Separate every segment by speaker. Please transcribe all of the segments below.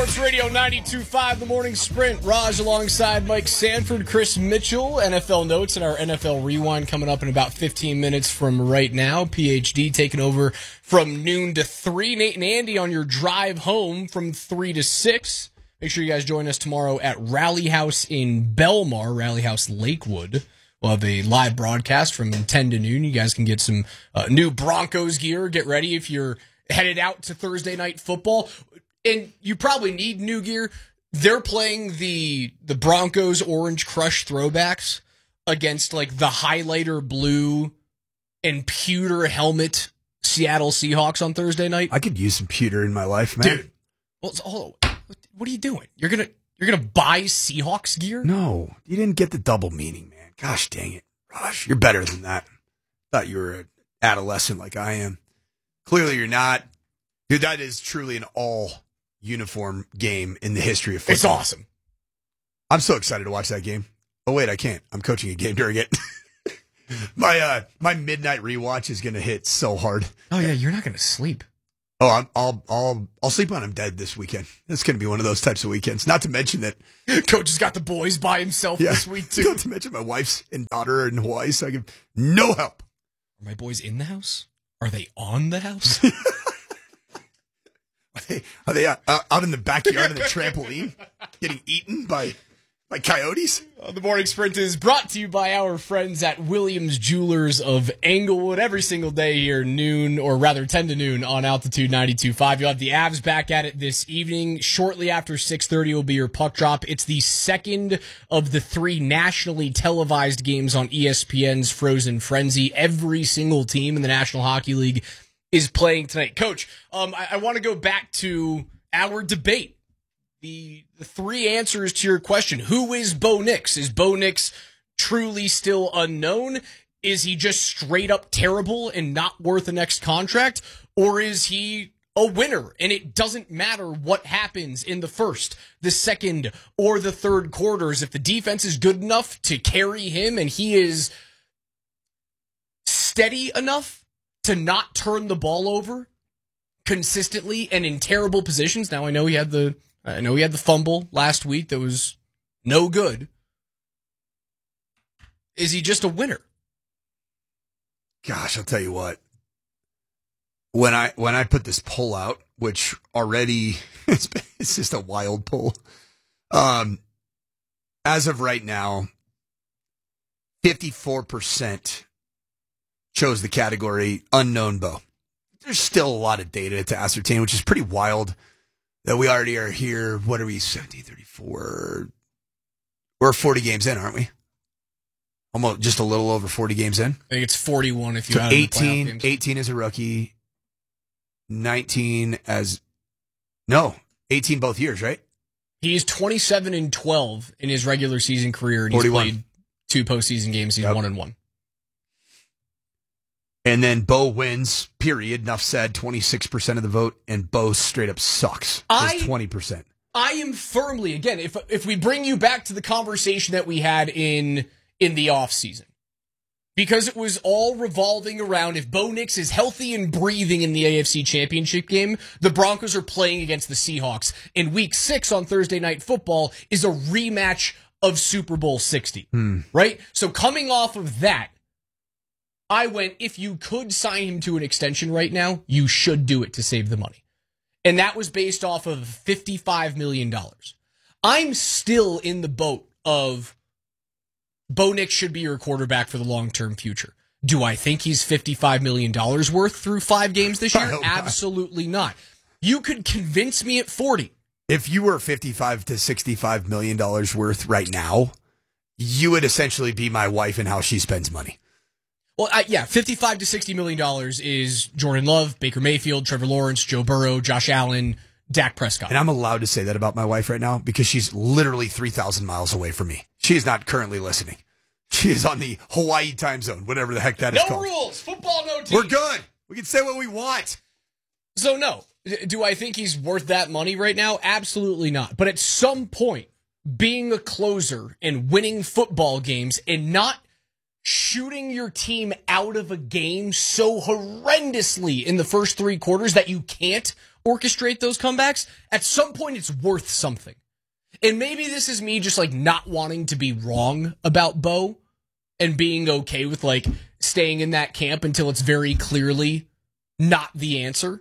Speaker 1: Sports Radio 92.5, The Morning Sprint. Raj alongside Mike Sanford, Chris Mitchell. NFL notes and our NFL Rewind coming up in about 15 minutes from right now. PhD taking over from noon to 3. Nate and Andy on your drive home from 3 to 6. Make sure you guys join us tomorrow at Rally House in Belmar, Rally House Lakewood. We'll have a live broadcast from 10 to noon. You guys can get some new Broncos gear. Get ready if you're headed out to Thursday night football. And you probably need new gear. They're playing the Broncos Orange Crush throwbacks against like the highlighter blue and pewter helmet Seattle Seahawks on Thursday night.
Speaker 2: I could use some pewter in my life, man.
Speaker 1: Dude, well, what are you doing? You're gonna buy Seahawks gear?
Speaker 2: No, you didn't get the double meaning, man. Gosh dang it, Raj, you're better than that. Thought you were an adolescent like I am. Clearly, you're not. Dude, that is truly an all uniform game in the history of football.
Speaker 1: It's awesome.
Speaker 2: I'm so excited to watch that game. Oh wait, I can't. I'm coaching a game during it. My midnight rewatch is gonna hit so hard.
Speaker 1: Oh yeah, you're not gonna sleep.
Speaker 2: Oh, I'll sleep on him dead this weekend. It's gonna be one of those types of weekends. Not to mention that
Speaker 1: Coach has got the boys by himself this week too.
Speaker 2: Not to mention my wife's and daughter are in Hawaii, so I give no help.
Speaker 1: Are my boys in the house? Are they on the house?
Speaker 2: Are they out in the backyard on the trampoline getting eaten by coyotes?
Speaker 1: The Morning Sprint is brought to you by our friends at Williams Jewelers of Englewood every single day here, noon, or rather 10 to noon on Altitude 92.5. You'll have the Avs back at it this evening. Shortly after 6:30 will be your puck drop. It's the second of the 3 nationally televised games on ESPN's Frozen Frenzy. Every single team in the National Hockey League is playing tonight. Coach, I want to go back to our debate. The 3 answers to your question. Who is Bo Nix? Is Bo Nix truly still unknown? Is he just straight up terrible and not worth the next contract? Or is he a winner and it doesn't matter what happens in the first, the second, or the third quarters? If the defense is good enough to carry him and he is steady enough to not turn the ball over consistently and in terrible positions. Now I know he had the fumble last week that was no good. Is he just a winner?
Speaker 2: Gosh, I'll tell you what. When I put this poll out, which already it's just a wild poll. As of right now, 54% chose the category unknown Bo. There's still a lot of data to ascertain, which is pretty wild that we already are here. What are we, 17, 34? We're 40 games in, aren't we? Almost just a little over 40 games in.
Speaker 1: I think it's 41 if you add
Speaker 2: 18 as a rookie, 19 as, no, 18 both years, right?
Speaker 1: He's 27-12 in his regular season career, and
Speaker 2: 41.
Speaker 1: He's played 2 postseason games. He's 1-1.
Speaker 2: And then Bo wins, period. Enough said, 26% of the vote, and Bo straight up sucks. 20%.
Speaker 1: I am firmly, again, if we bring you back to the conversation that we had in the offseason, because it was all revolving around if Bo Nix is healthy and breathing in the AFC Championship game, the Broncos are playing against the Seahawks. And Week 6 on Thursday Night Football is a rematch of Super Bowl 60, right? So coming off of that, I went, if you could sign him to an extension right now, you should do it to save the money. And that was based off of $55 million. I'm still in the boat of Bo Nix should be your quarterback for the long-term future. Do I think he's $55 million worth through 5 games this year? Absolutely not. You could convince me at 40.
Speaker 2: If you were $55 to $65 million worth right now, you would essentially be my wife in how she spends money.
Speaker 1: Well, $55 to $60 million is Jordan Love, Baker Mayfield, Trevor Lawrence, Joe Burrow, Josh Allen, Dak Prescott.
Speaker 2: And I'm allowed to say that about my wife right now because she's literally 3,000 miles away from me. She is not currently listening. She is on the Hawaii time zone, whatever the heck that is called.
Speaker 1: No rules. Football, no teams.
Speaker 2: We're good. We can say what we want.
Speaker 1: So, no. Do I think he's worth that money right now? Absolutely not. But at some point, being a closer and winning football games and not shooting your team out of a game so horrendously in the first 3 quarters that you can't orchestrate those comebacks, at some point it's worth something. And maybe this is me just like not wanting to be wrong about Bo and being okay with like staying in that camp until it's very clearly not the answer.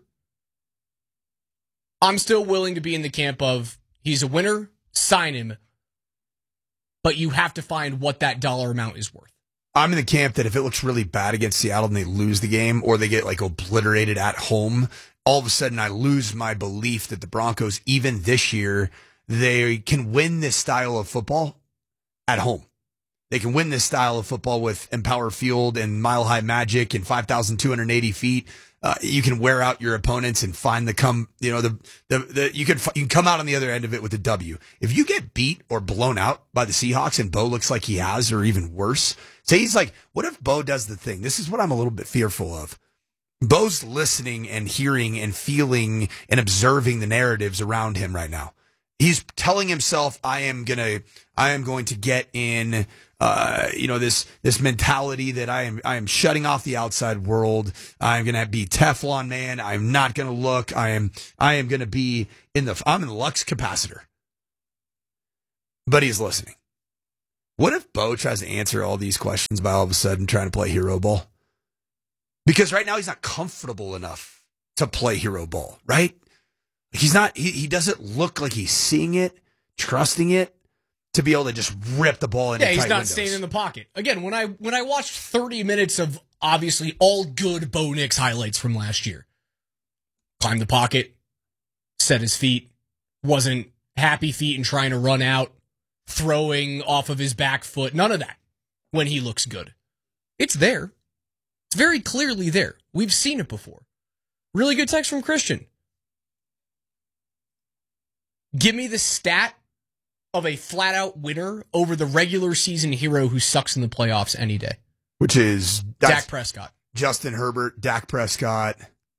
Speaker 1: I'm still willing to be in the camp of he's a winner, sign him, but you have to find what that dollar amount is worth.
Speaker 2: I'm in the camp that if it looks really bad against Seattle and they lose the game or they get like obliterated at home, all of a sudden I lose my belief that the Broncos, even this year, they can win this style of football at home. They can win this style of football with Empower Field and Mile High Magic and 5,280 feet. You can wear out your opponents and find you can come out on the other end of it with a W. If you get beat or blown out by the Seahawks and Bo looks like he has, or even worse, say he's like, what if Bo does the thing? This is what I'm a little bit fearful of. Bo's listening and hearing and feeling and observing the narratives around him right now. He's telling himself, I am going to get in, this mentality that I am shutting off the outside world. I'm going to be Teflon man. I'm not going to look. I am going to be I'm in the Lux capacitor. But he's listening. What if Bo tries to answer all these questions by all of a sudden trying to play hero ball? Because right now he's not comfortable enough to play hero ball, right? He's not, he doesn't look like he's seeing it, trusting it, to be able to just rip the ball into tight windows.
Speaker 1: Yeah, he's not staying in the pocket. Again, when I watched 30 minutes of obviously all good Bo Nix highlights from last year, climbed the pocket, set his feet, wasn't happy feet and trying to run out, throwing off of his back foot, none of that when he looks good. It's there. It's very clearly there. We've seen it before. Really good text from Christian. Give me the stat of a flat-out winner over the regular season hero who sucks in the playoffs any day.
Speaker 2: Which is
Speaker 1: Dak Prescott.
Speaker 2: Justin Herbert, Dak Prescott,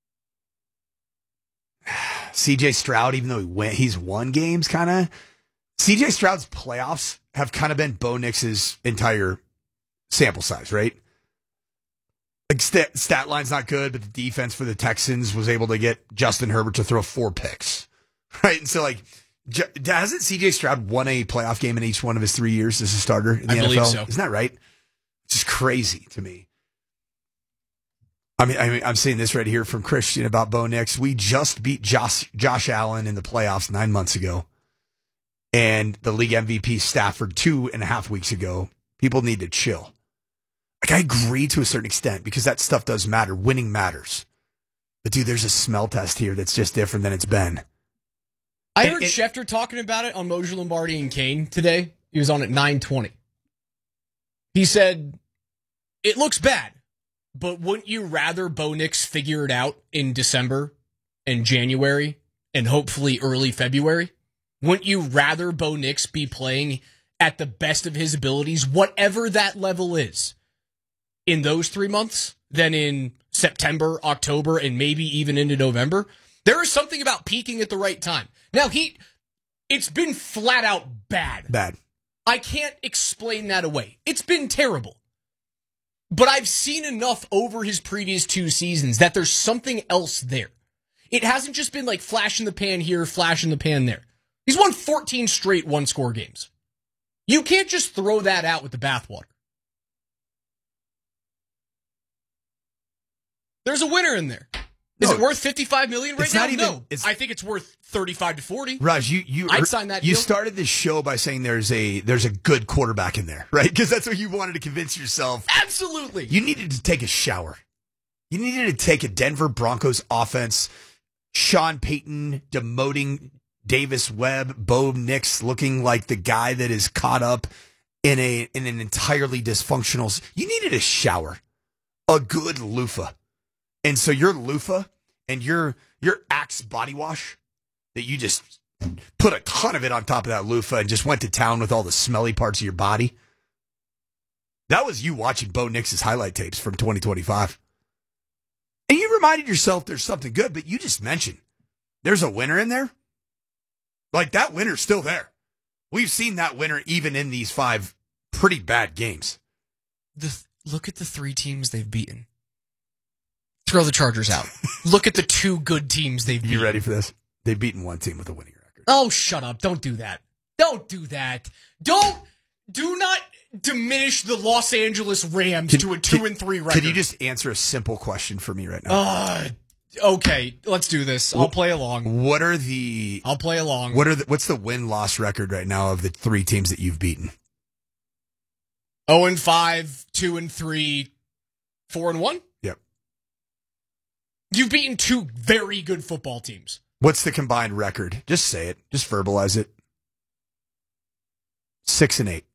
Speaker 2: CJ Stroud, even though he's won games, kind of. CJ Stroud's playoffs have kind of been Bo Nix's entire sample size, right? Like stat line's not good, but the defense for the Texans was able to get Justin Herbert to throw 4 picks, right? And so, like, hasn't CJ Stroud won a playoff game in each one of his 3 years as a starter in the NFL? I
Speaker 1: believe so.
Speaker 2: Isn't that right? It's just crazy to me. I mean, I'm seeing this right here from Christian about Bo Nix. We just beat Josh Allen in the playoffs 9 months ago, and the league MVP Stafford 2.5 weeks ago. People need to chill. Like, I agree to a certain extent because that stuff does matter. Winning matters. But, dude, there's a smell test here that's just different than it's been.
Speaker 1: I heard Schefter talking about it on Mosier, Lombardi, and Kane today. He was on at 9:20. He said, it looks bad, but wouldn't you rather Bo Nix figure it out in December and January and hopefully early February? Wouldn't you rather Bo Nix be playing at the best of his abilities, whatever that level is, in those 3 months than in September, October, and maybe even into November? There is something about peaking at the right time. Now, it's been flat out bad.
Speaker 2: Bad.
Speaker 1: I can't explain that away. It's been terrible. But I've seen enough over his previous 2 seasons that there's something else there. It hasn't just been like flash in the pan here, flash in the pan there. He's won 14 straight one-score games. You can't just throw that out with the bathwater. There's a winner in there. Is it worth $55 million right now? No. I think it's worth 35 to 40.
Speaker 2: Raj,
Speaker 1: I'd sign that deal.
Speaker 2: You started this show by saying there's a good quarterback in there, right? Because that's what you wanted to convince yourself.
Speaker 1: Absolutely.
Speaker 2: You needed to take a shower. You needed to take a Denver Broncos offense, Sean Payton demoting Davis Webb, Bo Nix looking like the guy that is caught up in an entirely dysfunctional. You needed a shower, a good loofah. And so your loofah and your Axe body wash that you just put a ton of it on top of that loofah and just went to town with all the smelly parts of your body. That was you watching Bo Nix's highlight tapes from 2025. And you reminded yourself there's something good, but you just mentioned there's a winner in there. Like, that winner's still there. We've seen that winner even in these 5 pretty bad games.
Speaker 1: Look at the 3 teams they've beaten. Throw the Chargers out. Look at the two good teams they've beaten.
Speaker 2: You ready for this? They've beaten one team with a winning record.
Speaker 1: Oh, shut up. Don't do that. Don't do that. Do not diminish the Los Angeles Rams to a 2-3 record.
Speaker 2: Could you just answer a simple question for me right now?
Speaker 1: Okay, let's do this. I'll play along.
Speaker 2: I'll
Speaker 1: play along.
Speaker 2: What's the win-loss record right now of the three teams that you've beaten?
Speaker 1: 0-5, 2-3, 4-1?
Speaker 2: Yep.
Speaker 1: You've beaten two very good football teams.
Speaker 2: What's the combined record? Just say it. Just verbalize it. 6-8.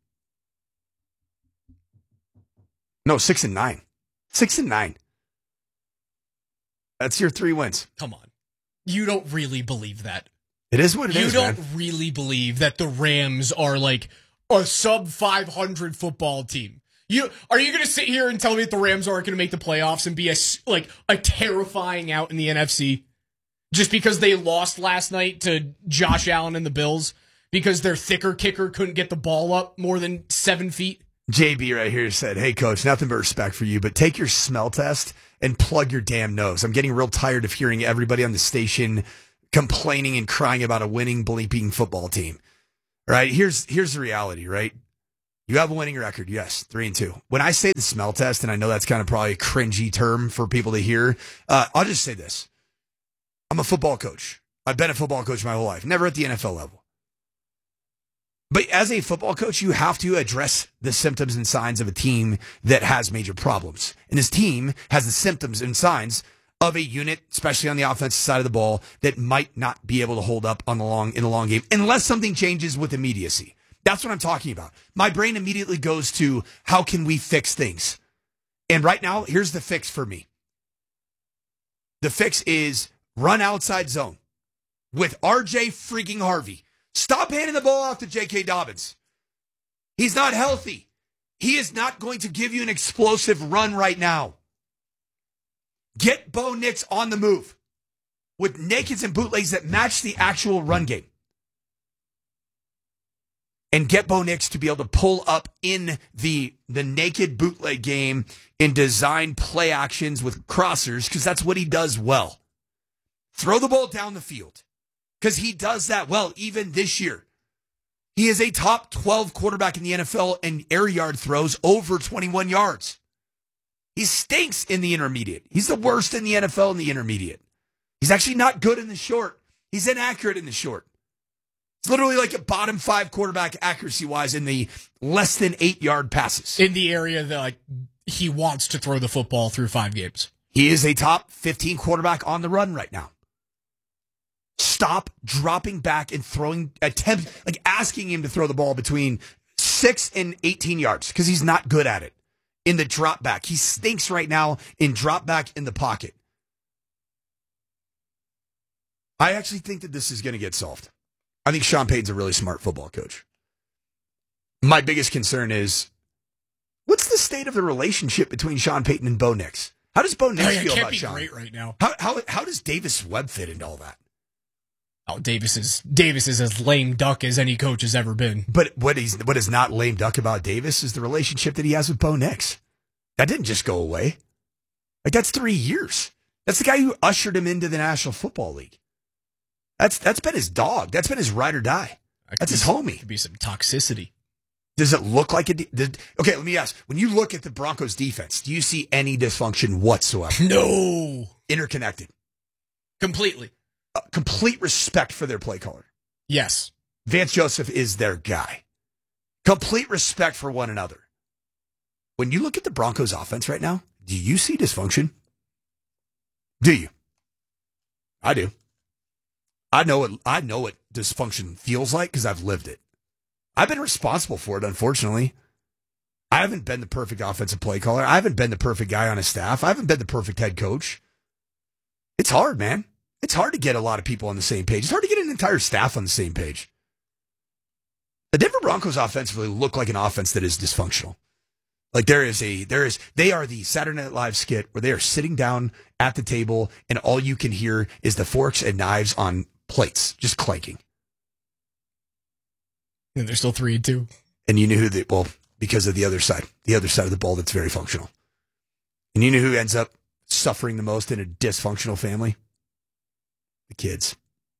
Speaker 2: No, 6-9. 6-9. That's your 3 wins.
Speaker 1: Come on. You don't really believe that.
Speaker 2: It is what it is, man.
Speaker 1: You don't really believe that the Rams are like a sub-500 football team. Are you going to sit here and tell me that the Rams aren't going to make the playoffs and be a terrifying out in the NFC just because they lost last night to Josh Allen and the Bills because their thicker kicker couldn't get the ball up more than 7 feet?
Speaker 2: JB right here said, "Hey, coach, nothing but respect for you, but take your smell test and plug your damn nose. I'm getting real tired of hearing everybody on the station complaining and crying about a winning, bleeping football team." Right? Here's the reality, right? You have a winning record, yes, 3-2. When I say the smell test, and I know that's kind of probably a cringy term for people to hear, I'll just say this. I'm a football coach. I've been a football coach my whole life, never at the NFL level. But as a football coach, you have to address the symptoms and signs of a team that has major problems. And this team has the symptoms and signs of a unit, especially on the offensive side of the ball, that might not be able to hold up in the long game unless something changes with immediacy. That's what I'm talking about. My brain immediately goes to how can we fix things? And right now, here's the fix for me. The fix is run outside zone with RJ freaking Harvey. Stop handing the ball off to J.K. Dobbins. He's not healthy. He is not going to give you an explosive run right now. Get Bo Nix on the move with nakeds and bootlegs that match the actual run game. And get Bo Nix to be able to pull up in the naked bootleg game and design play actions with crossers because that's what he does well. Throw the ball down the field. Because he does that well, even this year. He is a top 12 quarterback in the NFL and air yard throws over 21 yards. He stinks in the intermediate. He's the worst in the NFL in the intermediate. He's actually not good in the short. He's inaccurate in the short. It's literally like a bottom 5 quarterback accuracy-wise in the less than 8-yard passes.
Speaker 1: In the area that he wants to throw the football through 5 games.
Speaker 2: He is a top 15 quarterback on the run right now. Stop dropping back and asking him to throw the ball between 6 and 18 yards because he's not good at it in the drop back. He stinks right now in drop back in the pocket. I actually think that this is going to get solved. I think Sean Payton's a really smart football coach. My biggest concern is, what's the state of the relationship between Sean Payton and Bo Nix? How does Bo Nix feel about Sean?
Speaker 1: Great right now.
Speaker 2: How does Davis Webb fit into all that?
Speaker 1: Oh, Davis is as lame duck as any coach has ever been.
Speaker 2: But what is not lame duck about Davis is the relationship that he has with Bo Nix. That didn't just go away. That's 3 years. That's the guy who ushered him into the National Football League. That's been his dog. That's been his ride or die. That's his homie.
Speaker 1: Could be some toxicity.
Speaker 2: Does it look like it? Okay, let me ask. When you look at the Broncos defense, do you see any dysfunction whatsoever?
Speaker 1: No.
Speaker 2: Interconnected.
Speaker 1: Completely.
Speaker 2: Complete respect for their play caller.
Speaker 1: Yes.
Speaker 2: Vance Joseph is their guy. Complete respect for one another. When you look at the Broncos offense right now, do you see dysfunction? Do you? I do. I know what dysfunction feels like because I've lived it. I've been responsible for it, unfortunately. I haven't been the perfect offensive play caller. I haven't been the perfect guy on a staff. I haven't been the perfect head coach. It's hard, man. It's hard to get a lot of people on the same page. It's hard to get an entire staff on the same page. The Denver Broncos offensively look like an offense that is dysfunctional. Like they are the Saturday Night Live skit where they are sitting down at the table and all you can hear is the forks and knives on plates just clanking.
Speaker 1: And they're still 3-2.
Speaker 2: And you knew because of the other side of the ball that's very functional. And you know who ends up suffering the most in a dysfunctional family? The kids.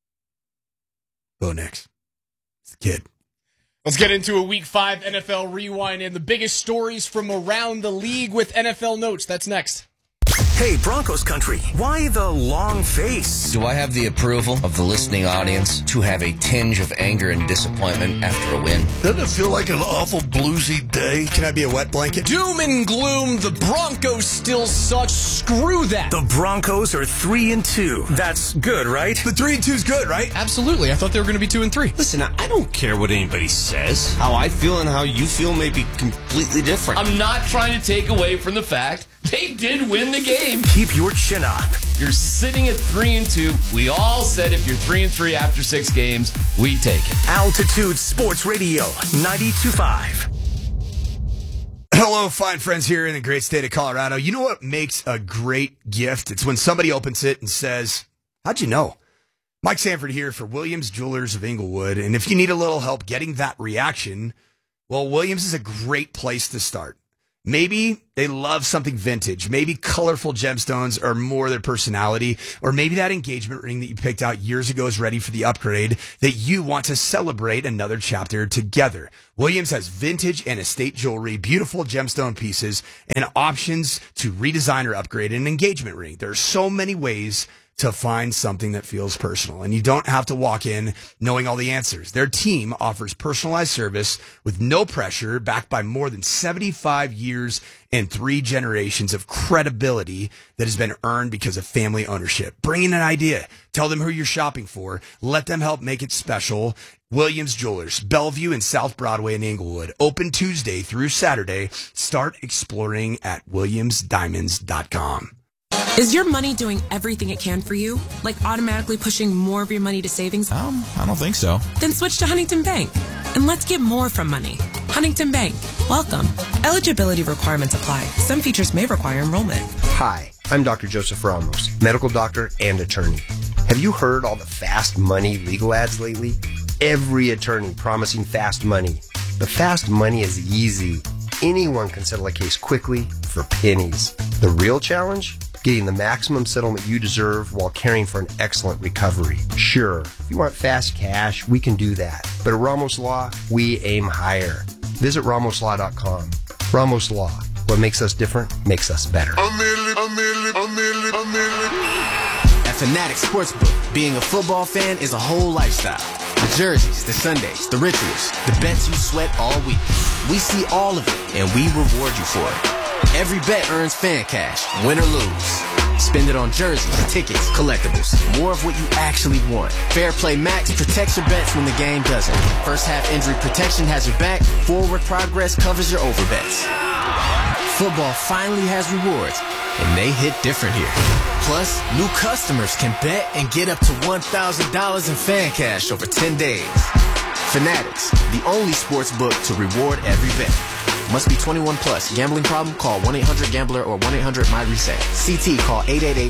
Speaker 2: Bo Nix. It's the kid.
Speaker 1: Let's get into a Week 5 NFL Rewind and the biggest stories from around the league with NFL Notes. That's next.
Speaker 3: Hey, Broncos country, why the long face?
Speaker 4: Do I have the approval of the listening audience to have a tinge of anger and disappointment after a win?
Speaker 5: Doesn't it feel like an awful bluesy day?
Speaker 2: Can I be a wet blanket?
Speaker 1: Doom and gloom. The Broncos still suck. Screw that.
Speaker 3: The Broncos are 3-2. That's good, right?
Speaker 2: The 3-2 is good, right?
Speaker 1: Absolutely. I thought they were going to be 2-3.
Speaker 6: Listen, I don't care what anybody says. How I feel and how you feel may be completely different.
Speaker 7: I'm not trying to take away from the fact they did win the game.
Speaker 3: Keep your chin up.
Speaker 7: You're sitting at 3-2. We all said if you're 3-3 after 6 games, we take it.
Speaker 3: Altitude Sports Radio, 92.5.
Speaker 2: Hello, fine friends here in the great state of Colorado. You know what makes a great gift? It's when somebody opens it and says, how'd you know? Mike Sanford here for Williams Jewelers of Inglewood. And if you need a little help getting that reaction, well, Williams is a great place to start. Maybe they love something vintage. Maybe colorful gemstones are more their personality. Or maybe that engagement ring that you picked out years ago is ready for the upgrade that you want to celebrate another chapter together. Williams has vintage and estate jewelry, beautiful gemstone pieces, and options to redesign or upgrade an engagement ring. There are so many ways to find something that feels personal. And you don't have to walk in knowing all the answers. Their team offers personalized service with no pressure, backed by more than 75 years and 3 generations of credibility that has been earned because of family ownership. Bring in an idea. Tell them who you're shopping for. Let them help make it special. Williams Jewelers, Bellevue and South Broadway in Inglewood. Open Tuesday through Saturday. Start exploring at williamsdiamonds.com.
Speaker 8: Is your money doing everything it can for you? Like automatically pushing more of your money to savings?
Speaker 9: I don't think so.
Speaker 8: Then switch to Huntington Bank. And let's get more from money. Huntington Bank. Welcome. Eligibility requirements apply. Some features may require enrollment.
Speaker 10: Hi, I'm Dr. Joseph Ramos, medical doctor and attorney. Have you heard all the fast money legal ads lately? Every attorney promising fast money. But fast money is easy. Anyone can settle a case quickly for pennies. The real challenge? Getting the maximum settlement you deserve while caring for an excellent recovery. Sure, if you want fast cash, we can do that. But at Ramos Law, we aim higher. Visit ramoslaw.com. Ramos Law. What makes us different makes us better.
Speaker 11: At Fanatics Sportsbook, being a football fan is a whole lifestyle. The jerseys, the Sundays, the rituals, the bets you sweat all week. We see all of it, and we reward you for it. Every bet earns fan cash, win or lose. Spend it on jerseys, tickets, collectibles. More of what you actually want. Fair Play Max protects your bets when the game doesn't. First half injury protection has your back. Forward progress covers your overbets. Football finally has rewards, and they hit different here. Plus, new customers can bet and get up to $1,000 in fan cash over 10 days. Fanatics, the only sports book to reward every bet. Must be 21 plus. Gambling problem? Call 1-800-GAMBLER or 1-800-MY-RESET. CT, call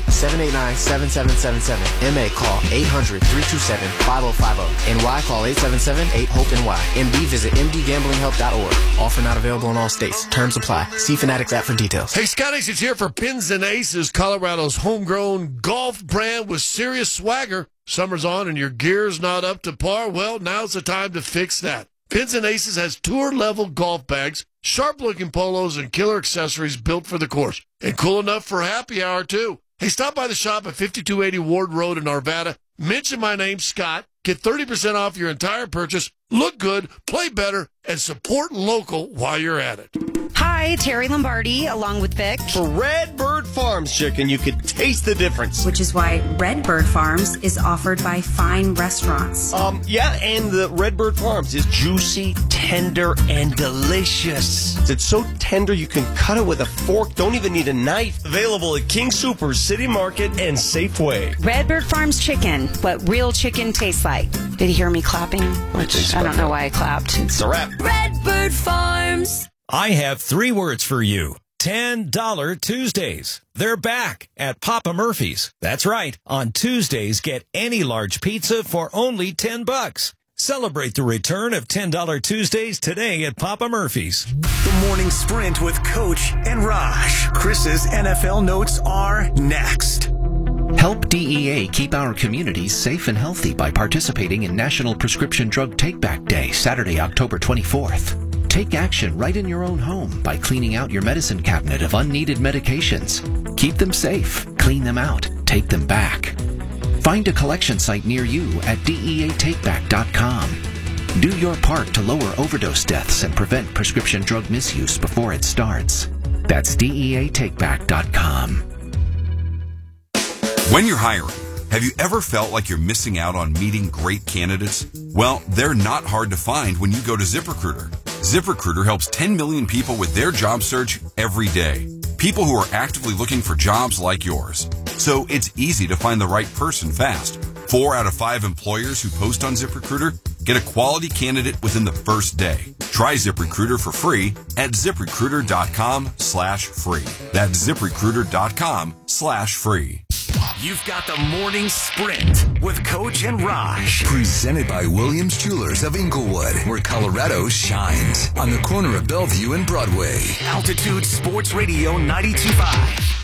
Speaker 11: 888-789-7777. MA, call 800-327-5050. NY, call 877-8-HOPE-NY. MD, visit mdgamblinghelp.org. Offer not available in all states. Terms apply. See Fanatics app for details.
Speaker 5: Hey, Scott Ace is here for Pins and Aces, Colorado's homegrown golf brand with serious swagger. Summer's on and your gear's not up to par? Well, now's the time to fix that. Pins and Aces has tour-level golf bags, sharp-looking polos, and killer accessories built for the course. And cool enough for happy hour, too. Hey, stop by the shop at 5280 Ward Road in Arvada. Mention my name, Scott. Get 30% off your entire purchase. Look good, play better, and support local while you're at it.
Speaker 12: Hi, Terry Lombardi, along with Vic.
Speaker 6: For Redbird Farms chicken, you could taste the difference.
Speaker 12: Which is why Redbird Farms is offered by fine restaurants.
Speaker 6: Yeah, and the Redbird Farms is juicy, tender, and delicious. It's so tender you can cut it with a fork, don't even need a knife. Available at King Soopers, City Market, and Safeway.
Speaker 12: Redbird Farms chicken, what real chicken tastes like. Did you hear me clapping? Which I don't know why I clapped.
Speaker 6: It's a wrap.
Speaker 12: Redbird Farms.
Speaker 9: I have 3 words for you. $10 Tuesdays. They're back at Papa Murphy's. That's right. On Tuesdays, get any large pizza for only $10. Celebrate the return of $10 Tuesdays today at Papa Murphy's.
Speaker 3: The Morning Sprint with Coach and Raj. Chris's NFL notes are next.
Speaker 13: Help DEA keep our communities safe and healthy by participating in National Prescription Drug Take-Back Day, Saturday, October 24th. Take action right in your own home by cleaning out your medicine cabinet of unneeded medications. Keep them safe, clean them out, take them back. Find a collection site near you at DEATakeback.com. Do your part to lower overdose deaths and prevent prescription drug misuse before it starts. That's DEATakeback.com.
Speaker 14: When you're hiring, have you ever felt like you're missing out on meeting great candidates? Well, they're not hard to find when you go to ZipRecruiter. ZipRecruiter helps 10 million people with their job search every day. People who are actively looking for jobs like yours. So it's easy to find the right person fast. 4 out of 5 employers who post on ZipRecruiter get a quality candidate within the first day. Try ZipRecruiter for free at ZipRecruiter.com/free. That's ZipRecruiter.com/free.
Speaker 3: You've got the Morning Sprint with Coach and Raj.
Speaker 15: Presented by Williams Jewelers of Inglewood, where Colorado shines. On the corner of Bellevue and Broadway.
Speaker 3: Altitude Sports Radio 92.5.